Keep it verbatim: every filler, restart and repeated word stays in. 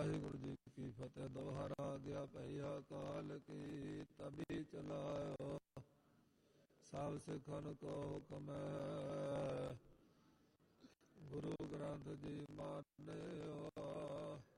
ਵਾਹਿਗੁਰੂ ਜੀ ਕੀ ਫਤਿਹ। ਦੁਆਰਾ ਗਿਆ ਭਈਆ ਕਾਲ ਕੀ, ਤਬੀ ਚਲਾਇਓ ਸਭ ਸਿੱਖਨ ਕੋ ਹੁਕਮ ਹੈ। ਗੁਰੂ ਗ੍ਰੰਥ ਜੀ ਮਾਨਿਓ